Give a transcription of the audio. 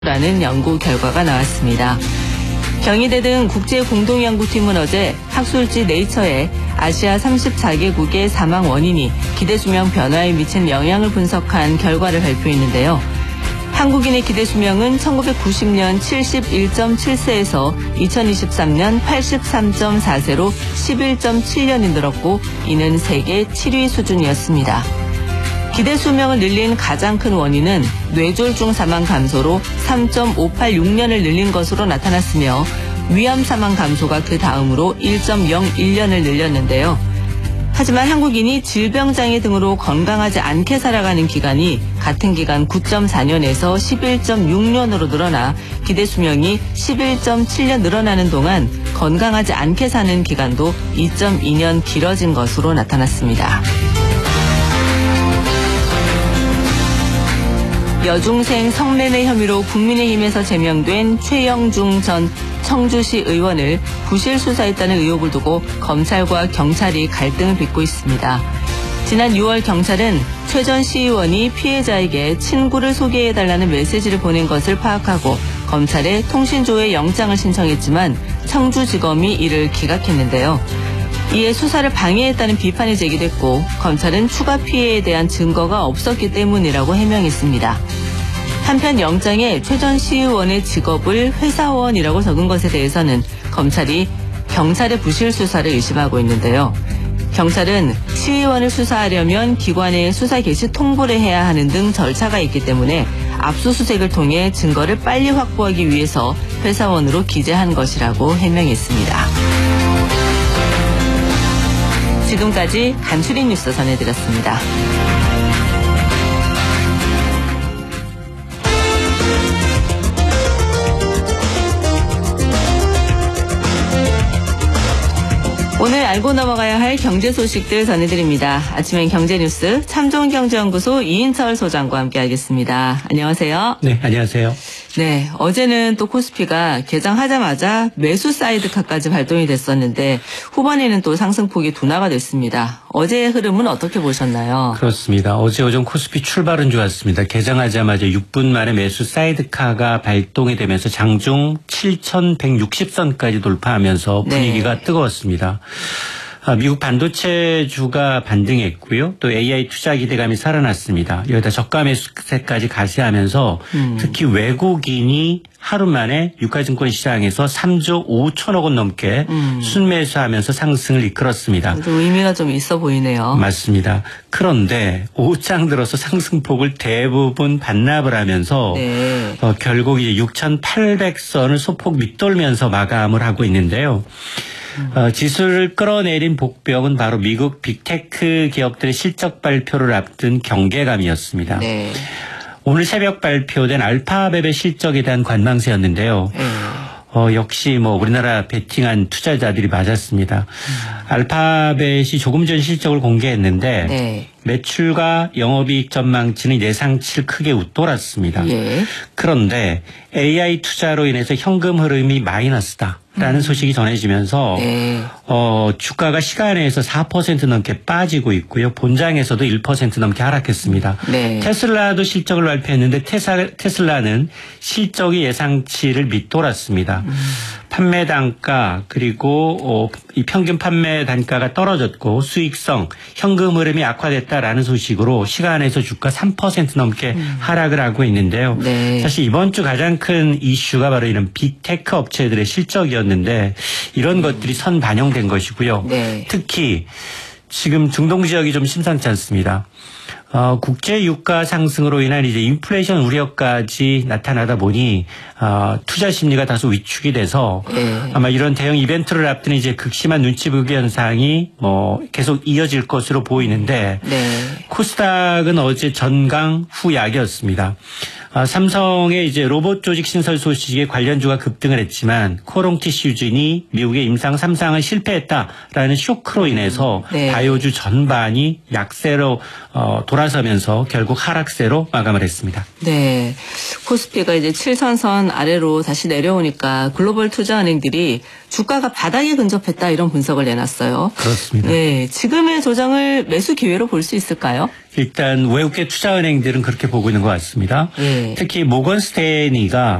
라는 연구 결과가 나왔습니다. 경희대 등 국제공동연구팀은 어제 학술지 네이처에 아시아 34개국의 사망 원인이 기대수명 변화에 미친 영향을 분석한 결과를 발표했는데요. 한국인의 기대수명은 1990년 71.7세에서 2023년 83.4세로 11.7년이 늘었고 이는 세계 7위 수준이었습니다. 기대수명을 늘린 가장 큰 원인은 뇌졸중 사망 감소로 3.586년을 늘린 것으로 나타났으며 위암 사망 감소가 그 다음으로 1.01년을 늘렸는데요. 하지만 한국인이 질병장애 등으로 건강하지 않게 살아가는 기간이 같은 기간 9.4년에서 11.6년으로 늘어나 기대수명이 11.7년 늘어나는 동안 건강하지 않게 사는 기간도 2.2년 길어진 것으로 나타났습니다. 여중생 성매매 혐의로 국민의힘에서 제명된 최영중 전 청주시 의원을 부실 수사했다는 의혹을 두고 검찰과 경찰이 갈등을 빚고 있습니다. 지난 6월 경찰은 최 전 시의원이 피해자에게 친구를 소개해달라는 메시지를 보낸 것을 파악하고 검찰에 통신조회 영장을 신청했지만 청주지검이 이를 기각했는데요. 이에 수사를 방해했다는 비판이 제기됐고 검찰은 추가 피해에 대한 증거가 없었기 때문이라고 해명했습니다. 한편 영장에 최 전 시의원의 직업을 회사원이라고 적은 것에 대해서는 검찰이 경찰의 부실 수사를 의심하고 있는데요. 경찰은 시의원을 수사하려면 기관에 수사 개시 통보를 해야 하는 등 절차가 있기 때문에 압수수색을 통해 증거를 빨리 확보하기 위해서 회사원으로 기재한 것이라고 해명했습니다. 지금까지 간추린 뉴스 전해드렸습니다. 오늘 알고 넘어가야 할 경제 소식들 전해드립니다. 아침엔 경제뉴스 참좋은경제연구소 이인철 소장과 함께하겠습니다. 안녕하세요. 네, 안녕하세요. 네, 어제는 또 코스피가 개장하자마자 매수 사이드카까지 발동이 됐었는데 후반에는 또 상승폭이 둔화가 됐습니다. 어제의 흐름은 어떻게 보셨나요? 그렇습니다. 어제 오전 코스피 출발은 좋았습니다. 개장하자마자 6분 만에 매수 사이드카가 발동이 되면서 장중 7,160선까지 돌파하면서 분위기가 네. 뜨거웠습니다. 미국 반도체주가 반등했고요. 또 AI 투자 기대감이 살아났습니다. 여기다 저가 매수세까지 가세하면서 특히 외국인이 하루 만에 유가증권 시장에서 3조 5천억 원 넘게 순매수하면서 상승을 이끌었습니다. 좀 의미가 좀 있어 보이네요. 맞습니다. 그런데 오장 들어서 상승폭을 대부분 반납을 하면서 네. 결국 이제 6,800선을 소폭 밑돌면서 마감을 하고 있는데요. 지수를 끌어내린 복병은 바로 미국 빅테크 기업들의 실적 발표를 앞둔 경계감이었습니다. 네. 오늘 새벽 발표된 알파벳의 실적에 대한 관망세였는데요. 역시 우리나라 베팅한 투자자들이 맞았습니다. 알파벳이 조금 전 실적을 공개했는데 네. 매출과 영업이익 전망치는 예상치를 크게 웃돌았습니다. 예. 그런데 AI 투자로 인해서 현금 흐름이 마이너스다라는 소식이 전해지면서 네. 주가가 시간에서 4% 넘게 빠지고 있고요. 본장에서도 1% 넘게 하락했습니다. 네. 테슬라도 실적을 발표했는데 테슬라는 실적이 예상치를 밑돌았습니다. 판매 단가 그리고 이 평균 판매 단가가 떨어졌고 수익성, 현금 흐름이 악화됐다라는 소식으로 시간에서 주가 3% 넘게 하락을 하고 있는데요. 네. 사실 이번 주 가장 큰 이슈가 바로 이런 빅테크 업체들의 실적이었는데 이런 것들이 선 반영된 것이고요. 네. 특히 지금 중동 지역이 좀 심상치 않습니다. 국제 유가 상승으로 인한 이제 인플레이션 우려까지 나타나다 보니 투자 심리가 다소 위축이 돼서 아마 이런 대형 이벤트를 앞두는 이제 극심한 눈치 보기 현상이 계속 이어질 것으로 보이는데 네. 코스닥은 어제 전강 후약이었습니다. 삼성의 이제 로봇 조직 신설 소식에 관련주가 급등을 했지만 코롱티슈진이 미국의 임상 3상을 실패했다라는 쇼크로 인해서 네. 바이오주 전반이 약세로 돌아서면서 결국 하락세로 마감을 했습니다. 네, 코스피가 이제 7선선 아래로 다시 내려오니까 글로벌 투자은행들이 주가가 바닥에 근접했다 이런 분석을 내놨어요. 그렇습니다. 네, 지금의 조정을 매수 기회로 볼 수 있을까요? 일단 외국계 투자은행들은 그렇게 보고 있는 것 같습니다. 특히 모건 스테이니가